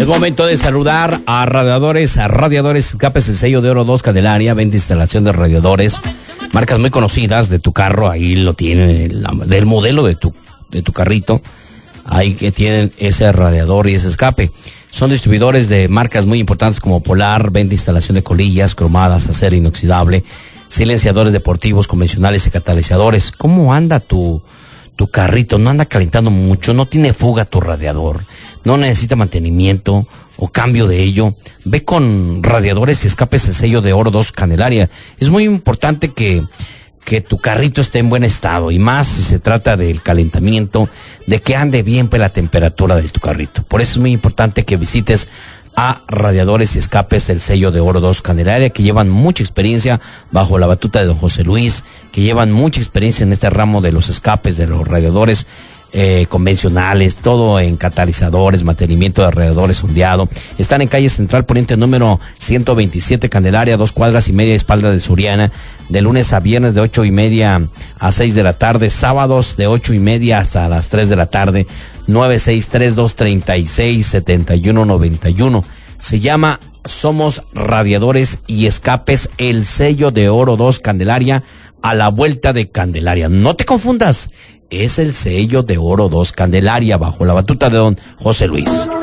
Es momento de saludar a Radiadores Escapes, el sello de oro 2 Candelaria, venta instalación de radiadores, marcas muy conocidas de tu carro, ahí lo tienen, del modelo de tu carrito, ahí que tienen ese radiador y ese escape. Son distribuidores de marcas muy importantes como Polar, venta instalación de colillas, cromadas, acero inoxidable, silenciadores deportivos, convencionales y catalizadores. ¿Cómo anda tu carrito? ¿No anda calentando mucho? ¿No tiene fuga tu radiador? ¿No necesita mantenimiento o cambio de ello? Ve con Radiadores y Escapes, el sello de oro 2 Candelaria. Es muy importante que tu carrito esté en buen estado, y más si se trata del calentamiento, de que ande bien la temperatura de tu carrito. Por eso es muy importante que visites a Radiadores y Escapes, el sello de oro 2 Candelaria, que llevan mucha experiencia bajo la batuta de don José Luis, que llevan mucha experiencia en este ramo de los escapes, de los radiadores convencionales, todo en catalizadores, mantenimiento de radiadores sondeado. Están en calle Central Poniente número 127 Candelaria, 2 cuadras y media, espalda de Suriana, de lunes a viernes de 8:30 a 6 de la tarde, sábados de 8:30 hasta las 3 de la tarde. 963-236-7191. Se llama Somos Radiadores y Escapes, el sello de oro 2 Candelaria, a la vuelta de Candelaria. No te confundas, es el sello de oro 2 Candelaria, bajo la batuta de don José Luis.